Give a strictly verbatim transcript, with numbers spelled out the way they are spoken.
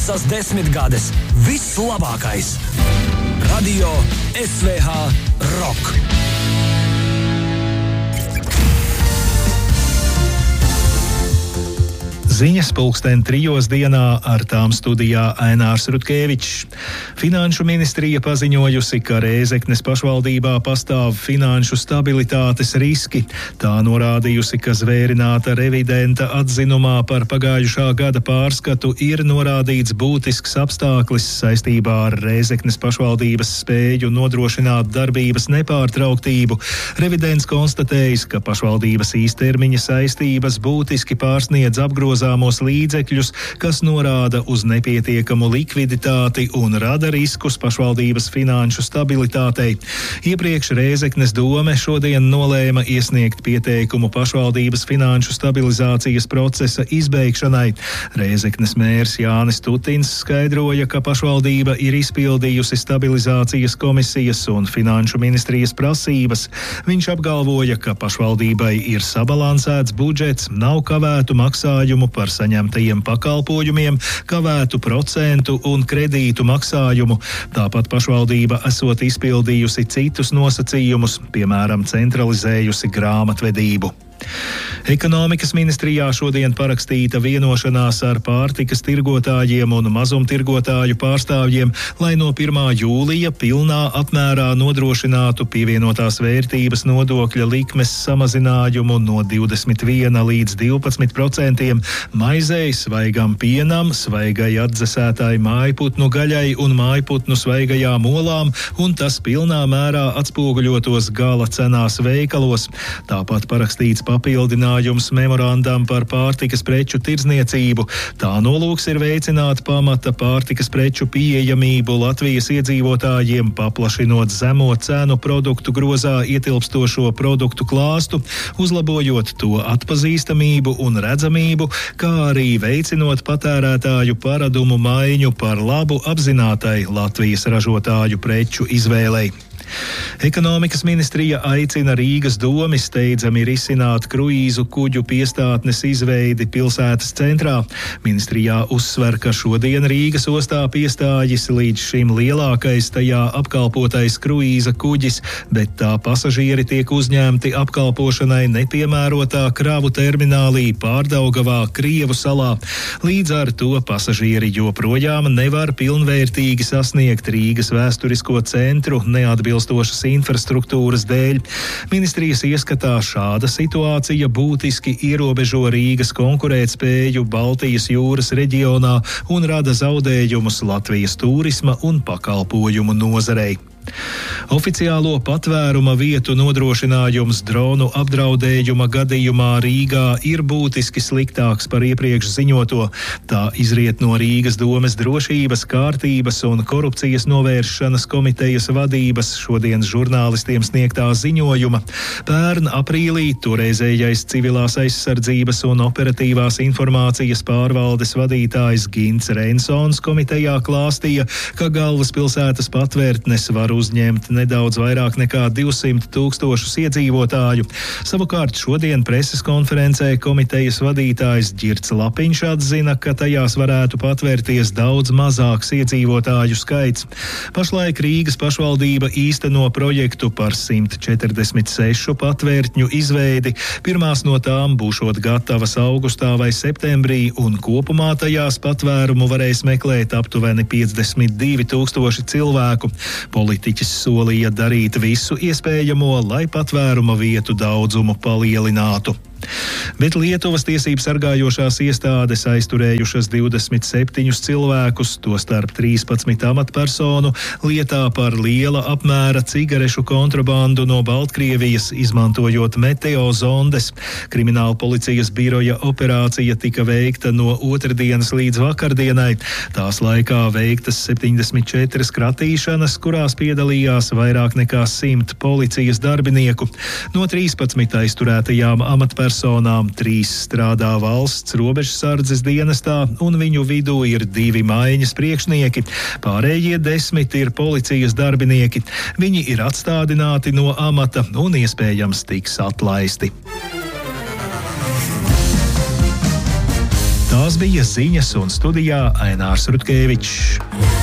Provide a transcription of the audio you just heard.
Visas desmitgades vislabākais. Radio S V H Rock. Ziņas pulksten trijos dienā, ar tām studijā Ainārs Rutkevičs. Finanšu ministrija paziņojusi, ka Rēzeknes pašvaldībā pastāv finanšu stabilitātes riski. Tā norādījusi, ka zvērināta revidenta atzinumā par pagājušā gada pārskatu ir norādīts būtisks apstākļis saistībā ar Rēzeknes pašvaldības spēju nodrošināt darbības nepārtrauktību. Revidents konstatējis, ka pašvaldības īstermiņa saistības būtiski pārsniedz apgrozā līdzekļus, kas norāda uz nepietiekamu likviditāti un rada riskus pašvaldības finanšu stabilitātei. Iepriekš Rēzeknes dome šodien nolēma iesniegt pieteikumu pašvaldības finanšu stabilizācijas procesa izbeigšanai. Rēzeknes mērs Jānis Tutins skaidroja, ka pašvaldība ir izpildījusi stabilizācijas komisijas un finanšu ministrijas prasības. Viņš apgalvoja, ka pašvaldībai ir sabalansēts budžets, nav kavētu maksājumu par saņemtajiem pakalpojumiem, kavētu procentu un kredītu maksājumu. Tāpat pašvaldība esot izpildījusi citus nosacījumus, piemēram, centralizējusi grāmatvedību. Ekonomikas ministrijā šodien parakstīta vienošanās ar pārtikas tirgotājiem un mazumtirgotāju pārstāvjiem, lai no pirmā jūlija pilnā apmērā nodrošinātu pievienotās vērtības nodokļa likmes samazinājumu no divdesmit viens līdz divpadsmit procentiem maizei, svaigam pienam, svaigai atdzesētāji mājputnu gaļai un mājputnu svaigajām olām, un tas pilnā mērā atspoguļotos gala cenās veikalos. Tāpat parakstīts papildinājums memorandam par pārtikas preču tirdzniecību. Tā nolūks ir veicināt pamata pārtikas preču pieejamību Latvijas iedzīvotājiem, paplašinot zemo cenu produktu grozā ietilpstošo produktu klāstu, uzlabojot to atpazīstamību un redzamību, kā arī veicinot patērētāju paradumu maiņu par labu apzinātai Latvijas ražotāju preču izvēlei. Ekonomikas ministrija aicina Rīgas domi steidzami risināt kruīzu kuģu piestātnes izveidi pilsētas centrā. Ministrijā uzsver, ka šodien Rīgas ostā piestājis līdz šim lielākais tajā apkalpotais kruīza kuģis, bet tā pasažieri tiek uzņemti apkalpošanai nepiemērotā kravu terminālī Pārdaugavā, Krievu salā. Līdz ar to pasažieri joprojām nevar pilnvērtīgi sasniegt Rīgas vēsturisko centru neatbilstošas infrastruktūras dēļ. Ministrijas ieskatā šāda situācija būtiski ierobežo Rīgas konkurētspēju Baltijas jūras reģionā un rada zaudējumus Latvijas turisma un pakalpojumu nozarei. Oficiālo patvēruma vietu nodrošinājums dronu apdraudējuma gadījumā Rīgā ir būtiski sliktāks par iepriekš ziņoto. Tā izriet no Rīgas domes drošības, kārtības un korupcijas novēršanas komitejas vadības šodien žurnālistiem sniegtā ziņojuma. Pērn aprīlī toreizējais civilās aizsardzības un operatīvās informācijas pārvaldes vadītājs Gints Reinsons komitejā klāstīja, ka galvaspilsētas patvērtnes var uzņemt nedaudz vairāk nekā divsimt tūkstošus iedzīvotāju. Savukārt šodien preses konferencē komitejas vadītājs Ģirts Lapiņš atzina, ka tajās varētu patvērties daudz mazāks iedzīvotāju skaits. Pašlaik Rīgas pašvaldība īsteno projektu par simt četrdesmit sešu patvērtņu izveidi. Pirmās no tām būšot gatavas augustā vai septembrī, un kopumā tajās patvērumu varēs meklēt aptuveni piecdesmit divi tūkstoši cilvēku. Politiķis solīja darīt visu iespējamo, lai patvēruma vietu daudzumu palielinātu. Bet Lietuvas tiesību sargājošās iestādes aizturējušas divdesmit septiņus cilvēkus, tostarp trīspadsmit amatpersonu, lietā par liela apmēra cigarešu kontrabandu no Baltkrievijas, izmantojot meteozondes. Krimināla policijas biroja operācija tika veikta no otrdienas līdz vakardienai. Tās laikā veiktas septiņdesmit četras kratīšanas, kurās piedalījās vairāk nekā simt policijas darbinieku. No trīspadsmit aizturētajām amatpersonām personām trīs strādā valsts robežsardzes dienestā, un viņu vidū ir divi maiņas priekšnieki. Pārējie desmit ir policijas darbinieki. Viņi ir atstādināti no amata un iespējams tiks atlaisti. Tās bija ziņas un studijā Ainārs Rutkevičs.